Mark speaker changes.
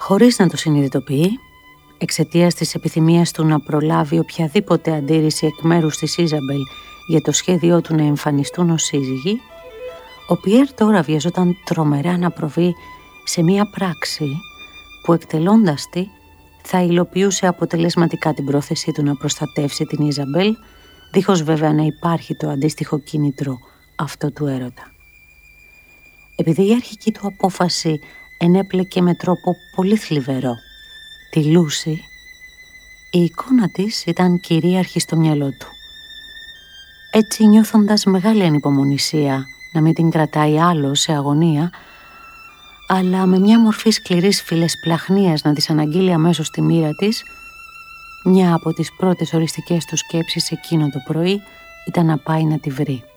Speaker 1: Χωρίς να το συνειδητοποιεί, εξαιτίας της επιθυμίας του να προλάβει οποιαδήποτε αντίρρηση εκ μέρους της Ιζαμπέλ για το σχέδιό του να εμφανιστούν ως σύζυγοι, ο Πιέρ τώρα βιαζόταν τρομερά να προβεί σε μία πράξη που, εκτελώντας τη, θα υλοποιούσε αποτελεσματικά την πρόθεσή του να προστατεύσει την Ιζαμπέλ, δίχως βέβαια να υπάρχει το αντίστοιχο κίνητρο αυτό του έρωτα. Επειδή η αρχική του απόφαση ενέπλεκε με τρόπο πολύ θλιβερό τη Λούση, η εικόνα της ήταν κυρίαρχη στο μυαλό του. Έτσι, νιώθοντας μεγάλη ανυπομονησία να μην την κρατάει άλλο σε αγωνία, αλλά με μια μορφή σκληρής φιλεσπλαχνίας να της αναγγείλει αμέσως τη μοίρα της, μια από τις πρώτες οριστικές του σκέψεις εκείνο το πρωί ήταν να πάει να τη βρει.